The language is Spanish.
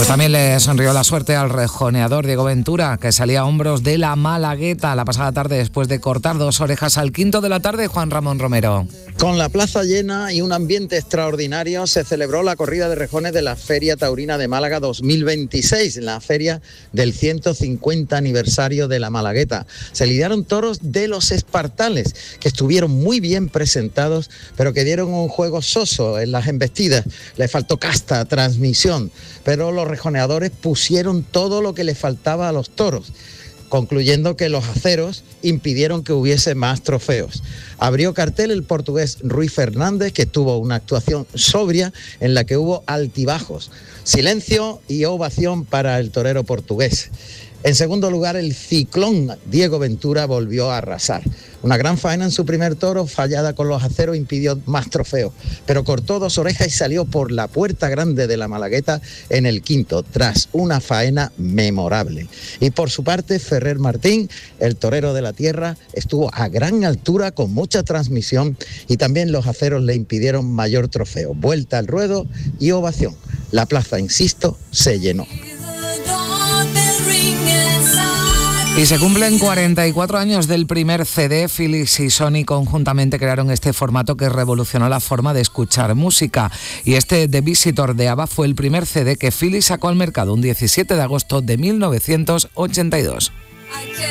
Pues también le sonrió la suerte al rejoneador Diego Ventura, que salía a hombros de la Malagueta la pasada tarde después de cortar 2 orejas al quinto de la tarde. Juan Ramón Romero. Con la plaza llena y un ambiente extraordinario se celebró la corrida de rejones de la Feria Taurina de Málaga 2026, la feria del 150 aniversario de la Malagueta. Se lidiaron toros de los espartales, que estuvieron muy bien presentados, pero que dieron un juego soso en las embestidas. Le faltó casta, transmisión, pero los rejoneadores pusieron todo lo que le faltaba a los toros, concluyendo que los aceros impidieron que hubiese más trofeos. Abrió cartel el portugués Rui Fernández, que tuvo una actuación sobria en la que hubo altibajos, silencio y ovación para el torero portugués. En segundo lugar, el ciclón Diego Ventura volvió a arrasar. Una gran faena en su primer toro, fallada con los aceros, impidió más trofeos, pero cortó 2 orejas y salió por la puerta grande de la Malagueta en el quinto, tras una faena memorable. Y por su parte, Ferrer Martín, el torero de la tierra, estuvo a gran altura con mucha transmisión y también los aceros le impidieron mayor trofeo. Vuelta al ruedo y ovación. La plaza, insisto, se llenó. Y se cumplen 44 años del primer CD. Philips y Sony conjuntamente crearon este formato que revolucionó la forma de escuchar música. Y este The Visitor de ABBA fue el primer CD que Philips sacó al mercado un 17 de agosto de 1982.